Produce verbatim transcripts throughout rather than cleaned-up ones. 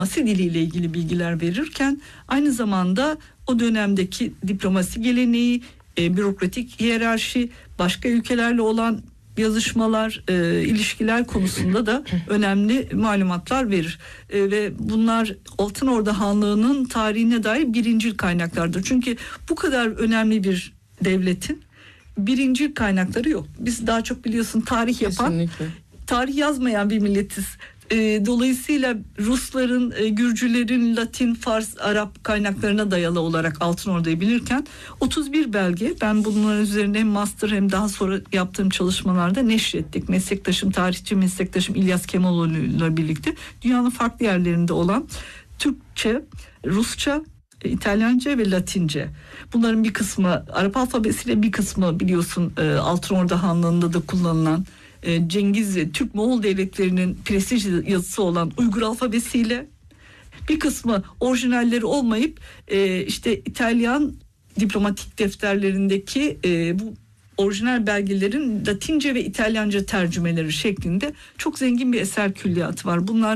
diliyle ilgili bilgiler verirken aynı zamanda o dönemdeki diplomasi geleneği, e, bürokratik hiyerarşi, başka ülkelerle olan yazışmalar, e, ilişkiler konusunda da önemli malumatlar verir. E, ve bunlar Altınordu Hanlığı'nın tarihine dair birincil kaynaklardır. Çünkü bu kadar önemli bir devletin birincil kaynakları yok. Biz daha çok biliyorsun tarih yapan, kesinlikle, tarih yazmayan bir milletiz. E, dolayısıyla Rusların, e, Gürcülerin Latin, Fars, Arap kaynaklarına dayalı olarak Altınordu'yu bilirken otuz bir belge, ben bunların üzerine hem master hem daha sonra yaptığım çalışmalarda neşrettik. Meslektaşım, tarihçi meslektaşım İlyas Kemaloğlu ile birlikte dünyanın farklı yerlerinde olan Türkçe, Rusça, İtalyanca ve Latince. Bunların bir kısmı Arap alfabesiyle, bir kısmı biliyorsun e, Altınordu Hanlığı'nda da kullanılan Cengiz ve Türk Moğol devletlerinin prestij yazısı olan Uygur alfabesiyle, bir kısmı orijinalleri olmayıp e, işte İtalyan diplomatik defterlerindeki e, bu orijinal belgelerin Latince ve İtalyanca tercümeleri şeklinde çok zengin bir eser külliyatı var. Bunlar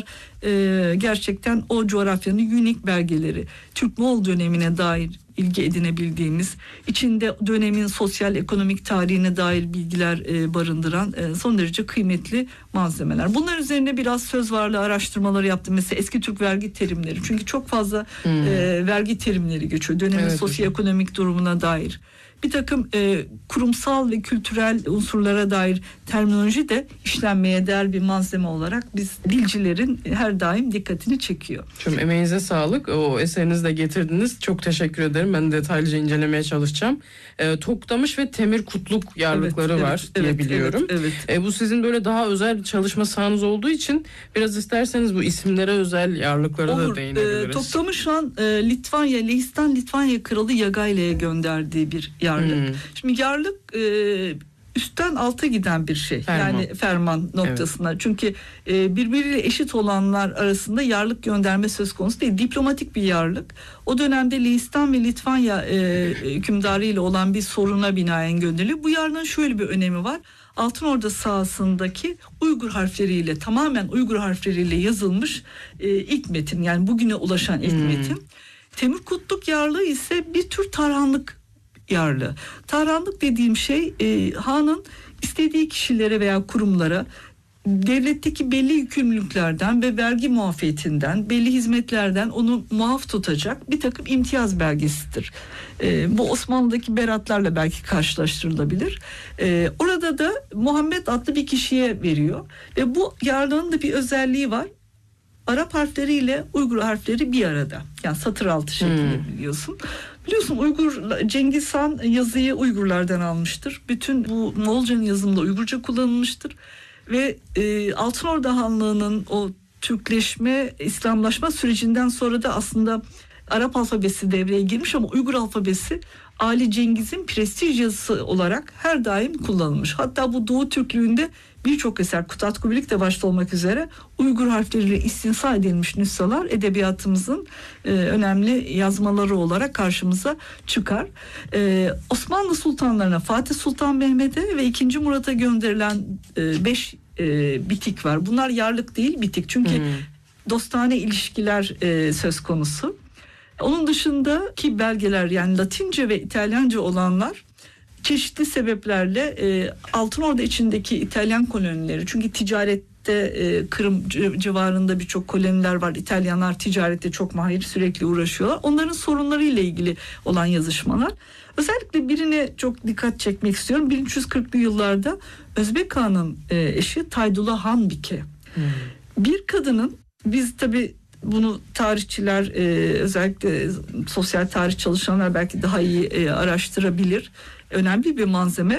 e, gerçekten o coğrafyanın unik belgeleri. Türk Moğol dönemine dair ilgi edinebildiğimiz, içinde dönemin sosyal ekonomik tarihine dair bilgiler e, barındıran e, son derece kıymetli malzemeler. Bunlar üzerine biraz söz varlığı araştırmaları yaptım. Mesela eski Türk vergi terimleri. Çünkü çok fazla hmm. e, vergi terimleri geçiyor dönemin evet, sosyoekonomik durumuna dair. Bir takım e, kurumsal ve kültürel unsurlara dair terminoloji de işlenmeye değer bir malzeme olarak biz dilcilerin her daim dikkatini çekiyor. Tüm emeğinize sağlık. O eserinizi de getirdiniz. Çok teşekkür ederim. Ben detaylıca incelemeye çalışacağım. E, Toktamış ve Temirkutluk yarlıkları evet, var evet, diye evet, biliyorum. Evet, evet. E, bu sizin böyle daha özel çalışma sahanız olduğu için biraz isterseniz bu isimlere özel yarlıklara Olur. da değinebiliriz. E, Toktamış Han e, Litvanya, Lehistan Litvanya Kralı Yagaile'ye gönderdiği bir yarlık. Hmm. Şimdi yarlık e, üstten alta giden bir şey. Ferman. Yani ferman noktasına. Evet. Çünkü e, birbiriyle eşit olanlar arasında yarlık gönderme söz konusu değil. Diplomatik bir yarlık. O dönemde Lehistan ve Litvanya e, hükümdarı ile olan bir soruna binaen gönderiliyor. Bu yarlığın şöyle bir önemi var. Altınordu sahasındaki Uygur harfleriyle, tamamen Uygur harfleriyle yazılmış e, ilk metin. Yani bugüne ulaşan ilk hmm. metin. Temirkutluk yarlığı ise bir tür tarhanlık yarlığı. Tarhanlık dediğim şey e, hanın istediği kişilere veya kurumlara devletteki belli yükümlülüklerden ve vergi muafiyetinden, belli hizmetlerden onu muaf tutacak bir takım imtiyaz belgesidir. E, bu Osmanlı'daki beratlarla belki karşılaştırılabilir. E, orada da Muhammed adlı bir kişiye veriyor ve bu yarlığın da bir özelliği var. Arap harfleriyle Uygur harfleri bir arada. Yani satır altı şeklinde hmm. biliyorsun. Biliyorsun Uygur, Cengiz Han yazıyı Uygurlardan almıştır. Bütün bu Moğolcanın yazımında Uygurca kullanılmıştır. Ve e, Altınordu Hanlığı'nın o Türkleşme, İslamlaşma sürecinden sonra da aslında Arap alfabesi devreye girmiş ama Uygur alfabesi Ali Cengiz'in prestij yazısı olarak her daim kullanılmış. Hatta bu Doğu Türklüğünde birçok eser, Kutat Kubilik de başta olmak üzere Uygur harfleriyle istinsa edilmiş nüshalar edebiyatımızın e, önemli yazmaları olarak karşımıza çıkar. E, Osmanlı sultanlarına Fatih Sultan Mehmet'e ve ikinci Murat'a gönderilen e, beş e, bitik var. Bunlar yarlık değil, bitik. Çünkü hmm. dostane ilişkiler e, söz konusu. Onun dışındaki belgeler, yani Latince ve İtalyanca olanlar çeşitli sebeplerle e, Altınordu içindeki İtalyan kolonileri, çünkü ticarette e, Kırım civarında birçok koloniler var. İtalyanlar ticarette çok mahir, sürekli uğraşıyorlar. Onların sorunlarıyla ilgili olan yazışmalar. Özellikle birine çok dikkat çekmek istiyorum. bin üç yüz kırklı yıllarda Özbek Han'ın e, eşi Taydullah Hanbike. Hmm. Bir kadının, biz tabii bunu tarihçiler, e, özellikle sosyal tarih çalışanlar belki daha iyi e, araştırabilir. Önemli bir malzeme.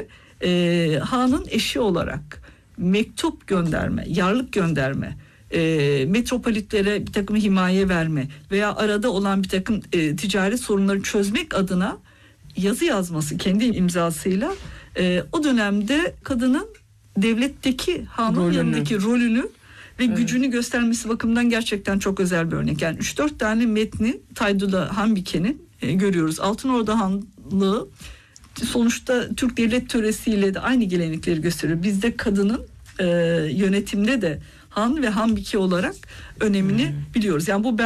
E, Han'ın eşi olarak mektup gönderme, yarlık gönderme, e, metropolitlere bir takım himaye verme veya arada olan bir takım e, ticari sorunları çözmek adına yazı yazması kendi imzasıyla e, o dönemde kadının devletteki Han'ın rolünü. yanındaki rolünü ve evet. gücünü göstermesi bakımından gerçekten çok özel bir örnek. Yani üç dört tane metni Taydullah Hanbike'nin e, görüyoruz. Altınordu Hanlığı sonuçta Türk devlet töresiyle de aynı gelenekleri gösteriyor. Bizde kadının e, yönetimde de Han ve Han biki olarak önemini hmm. biliyoruz. Yani bu